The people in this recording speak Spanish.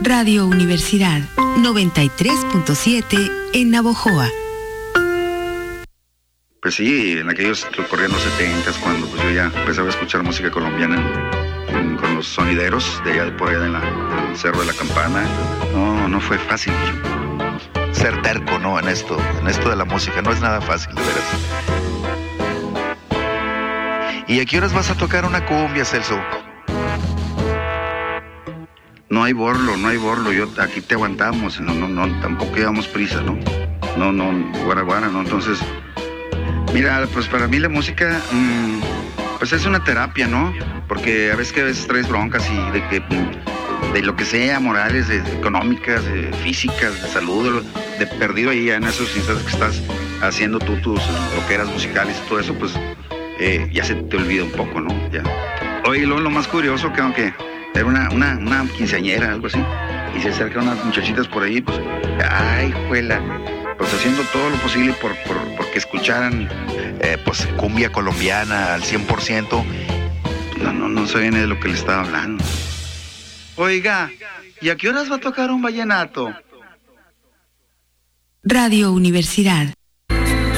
Radio Universidad 93.7 en Navojoa. Pues sí, en aquellos recorriendo 70s, cuando pues yo ya empezaba a escuchar música colombiana con los sonideros de allá por allá del Cerro de la Campana. No fue fácil. Ser terco, ¿no? En esto de la música no es nada fácil, de veras. ¿Y a qué horas vas a tocar una cumbia, Celso? No hay borlo, yo aquí te aguantamos, no, tampoco llevamos prisa, ¿no? Guara, ¿no? Entonces, mira, pues para mí la música, pues es una terapia, ¿no? Porque a veces traes broncas y de lo que sea, morales, económicas, físicas, de salud, de perdido ahí en esos instantes que estás haciendo tú tus loqueras musicales y todo eso, pues ya se te olvida un poco, ¿no? Ya. Oye, lo más curioso que aunque era una quinceañera, algo así, y se acercan unas muchachitas por ahí, pues, ay, juela, pues haciendo todo lo posible porque escucharan, pues cumbia colombiana al 100%. No sabían de lo que le estaba hablando. Oiga, ¿y a qué horas va a tocar un vallenato? Radio Universidad